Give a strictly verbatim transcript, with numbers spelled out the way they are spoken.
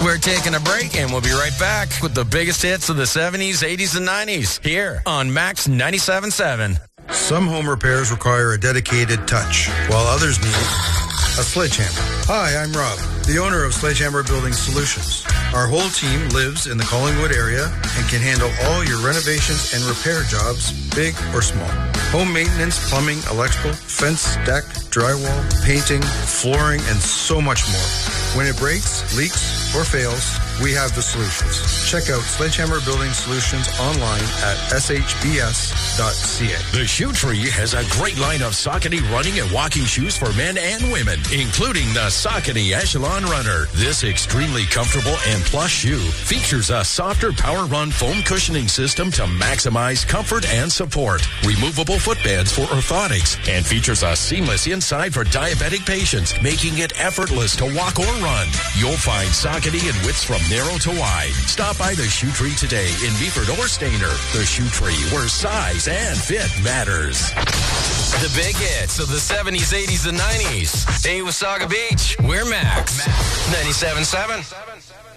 We're taking a break, and we'll be right back with the biggest hits of the seventies, eighties, and nineties here on Max ninety-seven point seven. Some home repairs require a dedicated touch, while others need a sledgehammer. Hi, I'm Rob, the owner of Sledgehammer Building Solutions. Our whole team lives in the Collingwood area and can handle all your renovations and repair jobs, big or small. Home maintenance, plumbing, electrical, fence, deck, drywall, painting, flooring, and so much more. When it breaks, leaks, or fails, we have the solutions. Check out Sledgehammer Building Solutions online at s h b s dot c a. The Shoe Tree has a great line of Saucony running and walking shoes for men and women, including the Saucony Echelon Runner. This extremely comfortable and plush shoe features a softer Power Run foam cushioning system to maximize comfort and support, removable footbeds for orthotics, and features a seamless inside for diabetic patients, making it effortless to walk or run. You'll find Saucony in widths from narrow to wide. Stop by the Shoe Tree today in Beeford or Stainer. The Shoe Tree, where size and fit matters. The big hits of the seventies, eighties, and nineties. Hey, Wasaga Beach, we're Max. ninety-seven point seven.